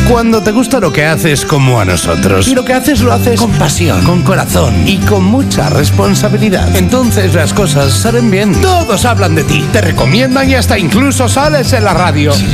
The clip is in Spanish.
Cuando te gusta lo que haces como a nosotros, y lo que haces lo haces con pasión, con corazón y con mucha responsabilidad, entonces las cosas salen bien. Todos hablan de ti, te recomiendan y hasta incluso sales en la radio.